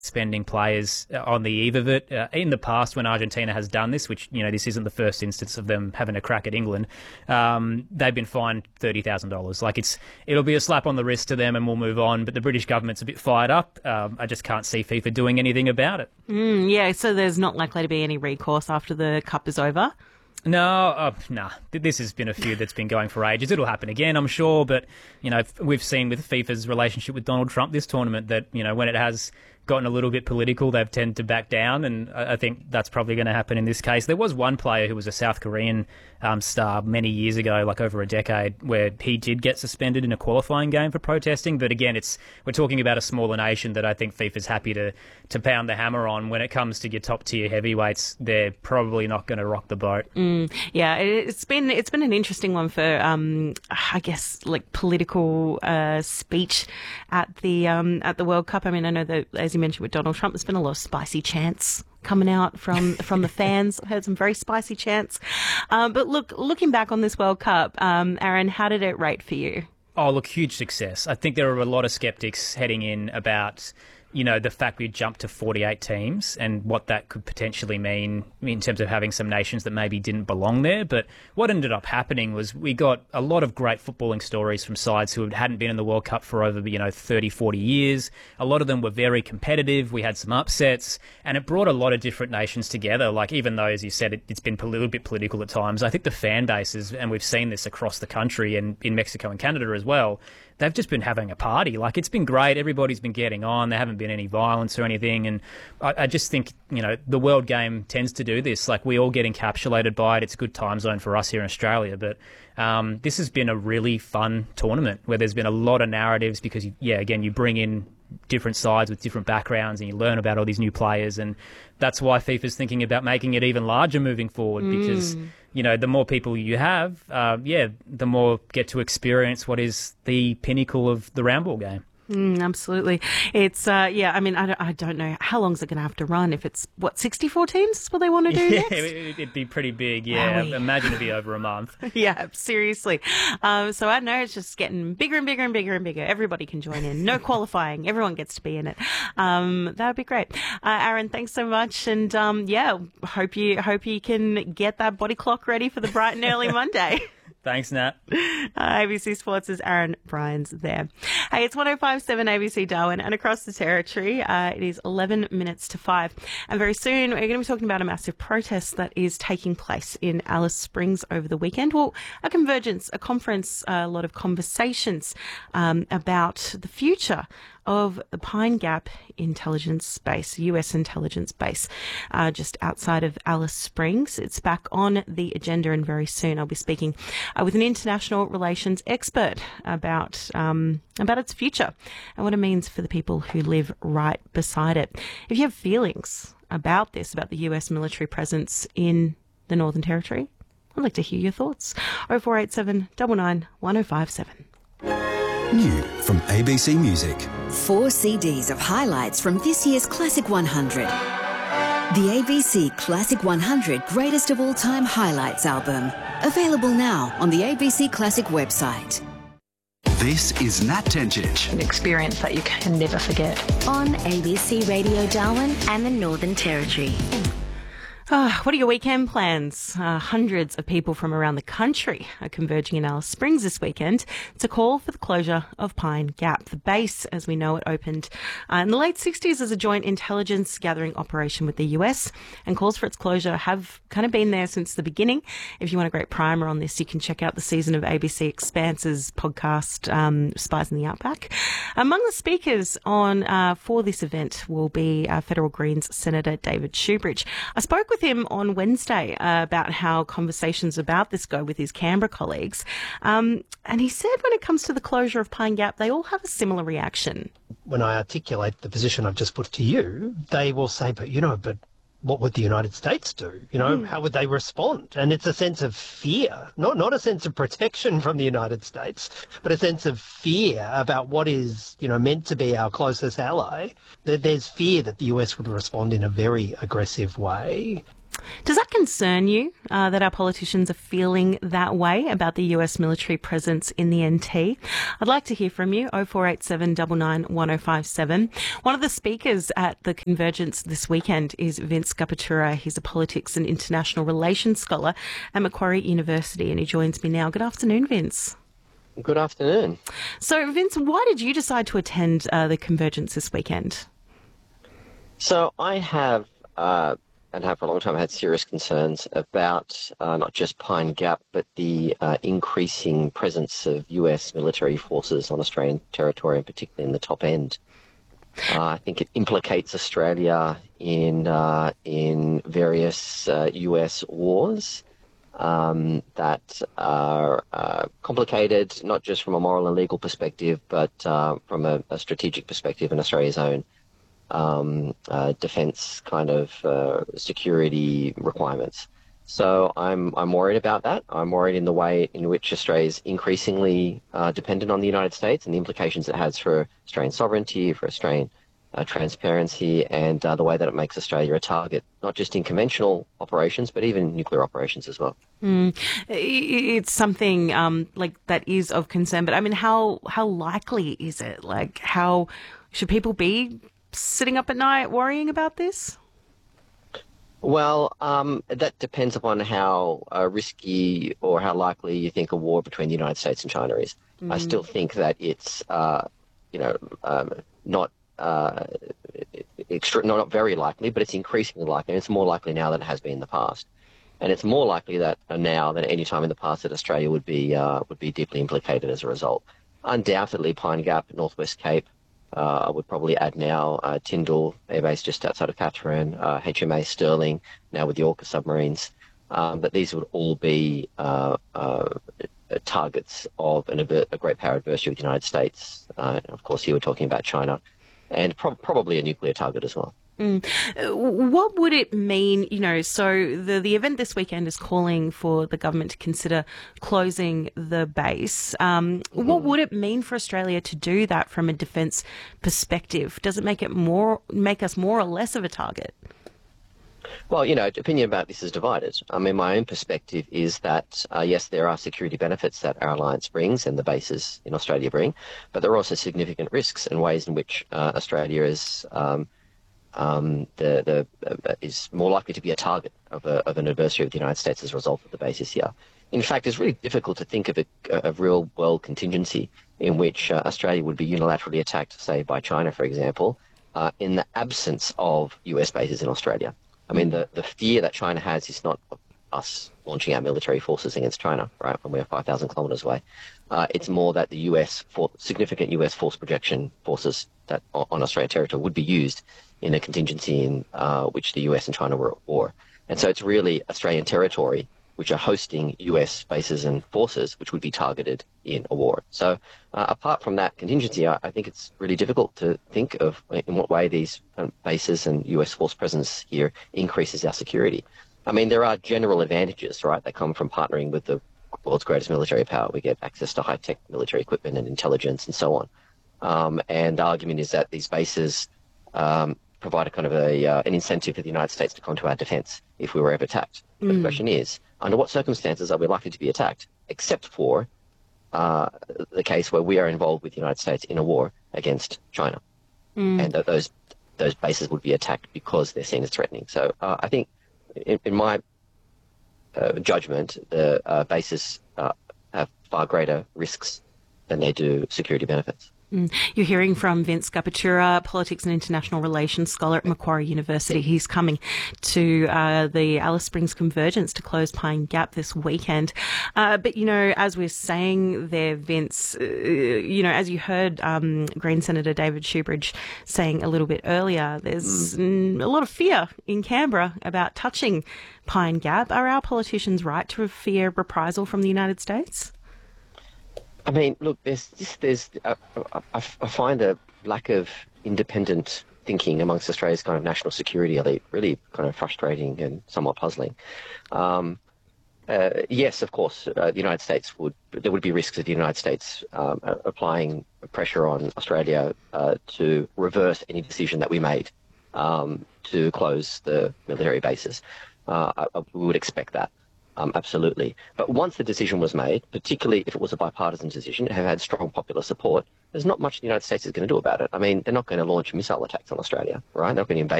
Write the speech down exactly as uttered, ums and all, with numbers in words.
spending players on the eve of it. Uh, in the past, when Argentina has done this, which, you know, this isn't the first instance of them having a crack at England, um, they've been fined thirty thousand dollars. Like, it's, it'll be a slap on the wrist to them and we'll move on. But the British government's a bit fired up. Um, I just can't see FIFA doing anything about it. Mm, yeah, so there's not likely to be any recourse after the Cup is over? No, uh, nah. This has been a feud that's been going for ages. It'll happen again, I'm sure. But, you know, we've seen with FIFA's relationship with Donald Trump this tournament that, you know, when it has gotten a little bit political, they've tended to back down, and I think that's probably going to happen in this case. There was one player who was a South Korean um, star many years ago, like over a decade, where he did get suspended in a qualifying game for protesting. But again, it's we're talking about a smaller nation that I think FIFA's happy to, to pound the hammer on. When it comes to your top tier heavyweights, they're probably not going to rock the boat. Mm, yeah, it's been it's been an interesting one for um, I guess like political uh, speech at the um, at the World Cup. I mean, I know that, as you mentioned with Donald Trump, there's been a lot of spicy chants coming out from from the fans. I heard some very spicy chants. Um, but look, looking back on this World Cup, um, Aaron, how did it rate for you? Oh, look, huge success. I think there are a lot of skeptics heading in about, you know, the fact we jumped to forty-eight teams and what that could potentially mean in terms of having some nations that maybe didn't belong there. But what ended up happening was we got a lot of great footballing stories from sides who hadn't been in the World Cup for over, you know, thirty, forty years. A lot of them were very competitive. We had some upsets, and it brought a lot of different nations together. Like, even though, as you said, it, it's been a little bit political at times, I think the fan bases, and we've seen this across the country and in Mexico and Canada as well, they've just been having a party. Like, it's been great. Everybody's been getting on. There haven't been any violence or anything. And I, I just think, you know, the world game tends to do this. Like, we all get encapsulated by it. It's a good time zone for us here in Australia. But um, this has been a really fun tournament where there's been a lot of narratives because, you, yeah, again, you bring in different sides with different backgrounds and you learn about all these new players. And that's why FIFA's thinking about making it even larger moving forward mm. because, you know, the more people you have, uh, yeah, the more get to experience what is the pinnacle of the round ball game. Mm, absolutely. It's, uh, yeah, I mean, I don't, I don't know. How long is it going to have to run? If it's, what, sixty-four teams is what they want to do yeah, next? It'd be pretty big, yeah. Wowie. Imagine it'd be over a month. Yeah, seriously. Um, so I know it's just getting bigger and bigger and bigger and bigger. Everybody can join in. No qualifying. Everyone gets to be in it. Um, that would be great. Uh, Aaron, thanks so much. And, um, yeah, hope you, hope you can get that body clock ready for the bright and early Monday. Thanks, Nat. Uh, A B C Sports' Aaron Bryans there. Hey, it's one oh five point seven A B C Darwin and across the territory. Uh, it is eleven minutes to five. And very soon we're going to be talking about a massive protest that is taking place in Alice Springs over the weekend. Well, a convergence, a conference, a lot of conversations um, about the future of the Pine Gap intelligence base, U S intelligence base, uh, just outside of Alice Springs. It's back on the agenda, and very soon I'll be speaking uh, with an international relations expert about um, about its future and what it means for the people who live right beside it. If you have feelings about this, about the U S military presence in the Northern Territory, I'd like to hear your thoughts. oh four eight seven, nine nine, one oh five seven. New from A B C Music. Four C Ds of highlights from this year's Classic one hundred. The A B C Classic one hundred Greatest of All Time Highlights album. Available now on the A B C Classic website. This is Nat Tencic. An experience that you can never forget. On A B C Radio Darwin and the Northern Territory. Oh, what are your weekend plans? Uh, hundreds of people from around the country are converging in Alice Springs this weekend to call for the closure of Pine Gap. The base, as we know it, opened uh, in the late sixties as a joint intelligence gathering operation with the U S, and calls for its closure have kind of been there since the beginning. If you want a great primer on this, you can check out the season of A B C Expanse's podcast, um, Spies in the Outback. Among the speakers on uh, for this event will be uh, Federal Greens Senator David Shoebridge. I spoke with him on Wednesday uh, about how conversations about this go with his Canberra colleagues. Um, and he said when it comes to the closure of Pine Gap, they all have a similar reaction. When I articulate the position I've just put to you, they will say, but, you know, but what would the United States do? You know, mm. how would they respond? And it's a sense of fear, not not a sense of protection from the United States, but a sense of fear about what is, you know, meant to be our closest ally. There's fear that the U S would respond in a very aggressive way. Does that concern you uh, that our politicians are feeling that way about the U S military presence in the N T? I'd like to hear from you, oh four eight seven nine nine one oh five seven. One of the speakers at the Convergence this weekend is Vince Gapatura. He's a politics and international relations scholar at Macquarie University, and he joins me now. Good afternoon, Vince. Good afternoon. So, Vince, why did you decide to attend uh, the Convergence this weekend? So I have, uh, and have for a long time, had serious concerns about uh, not just Pine Gap, but the uh, increasing presence of U S military forces on Australian territory, and particularly in the top end. Uh, I think it implicates Australia in uh, in various uh, U S wars um, that are uh, complicated, not just from a moral and legal perspective, but uh, from a, a strategic perspective in Australia's own um, uh, defence kind of uh, security requirements. So I'm I'm worried about that. I'm worried in the way in which Australia is increasingly uh, dependent on the United States and the implications it has for Australian sovereignty, for Australian uh, transparency, and uh, the way that it makes Australia a target, not just in conventional operations, but even nuclear operations as well. Mm. It's something um, like that is of concern. But I mean, how how likely is it? Like, how should people be sitting up at night worrying about this? Well, um, that depends upon how uh, risky or how likely you think a war between the United States and China is. Mm. I still think that it's, uh, you know, um, not uh, extra, not very likely, but it's increasingly likely. And it's more likely now than it has been in the past, and it's more likely that uh, now than any time in the past that Australia would be uh, would be deeply implicated as a result. Undoubtedly, Pine Gap, Northwest Cape. Uh, I would probably add now uh, Tyndall Air Base just outside of Katherine, uh, H M A Sterling, now with the Orca submarines. Um, but these would all be uh, uh, targets of an, a great power adversary with the United States. Uh, of course, here we're talking about China, and pro- probably a nuclear target as well. Mm. What would it mean, you know, so the, the event this weekend is calling for the government to consider closing the base. Um, mm. What would it mean for Australia to do that from a defence perspective? Does it make it more, make us more or less of a target? Well, you know, opinion about this is divided. I mean, my own perspective is that, uh, yes, there are security benefits that our alliance brings and the bases in Australia bring, but there are also significant risks and ways in which uh, Australia is um, Um, the, the uh, is more likely to be a target of, a, of an adversary of the United States as a result of the bases here. In fact, it's really difficult to think of a, a real-world contingency in which uh, Australia would be unilaterally attacked, say, by China, for example, uh, in the absence of U S bases in Australia. I mean, the, the fear that China has is not us launching our military forces against China, right, when we're five thousand kilometres away. Uh, it's more that the U S, for, significant U S force projection forces that on Australian territory would be used in a contingency in uh, which the U S and China were at war. And so it's really Australian territory which are hosting U S bases and forces which would be targeted in a war. So uh, apart from that contingency, I, I think it's really difficult to think of in what way these um, bases and U S force presence here increases our security. I mean, there are general advantages, right, that come from partnering with the world's greatest military power. We get access to high-tech military equipment and intelligence and so on. Um, and the argument is that these bases um, provide a kind of a uh, an incentive for the United States to come to our defence if we were ever attacked. Mm. But the question is, under what circumstances are we likely to be attacked, except for uh, the case where we are involved with the United States in a war against China, mm. and th- those those bases would be attacked because they're seen as threatening. So uh, I think, in, in my uh, judgment, the uh, bases uh, have far greater risks than they do security benefits. Mm. You're hearing from Vince Gapatura, politics and international relations scholar at Macquarie University. He's coming to uh, the Alice Springs Convergence to close Pine Gap this weekend. Uh, but, you know, as we're saying there, Vince, uh, you know, as you heard um, Green Senator David Shoebridge saying a little bit earlier, there's mm. a lot of fear in Canberra about touching Pine Gap. Are our politicians right to fear reprisal from the United States? I mean, look, there's just, there's, uh, I, I find a lack of independent thinking amongst Australia's kind of national security elite really kind of frustrating and somewhat puzzling. Um, uh, yes, of course, uh, the United States would, there would be risks of the United States um, applying pressure on Australia uh, to reverse any decision that we made um, to close the military bases. Uh, I, I, we would expect that. Um, absolutely. But once the decision was made, particularly if it was a bipartisan decision, it had strong popular support, there's not much the United States is going to do about it. I mean, they're not going to launch missile attacks on Australia, right? They're not going to invade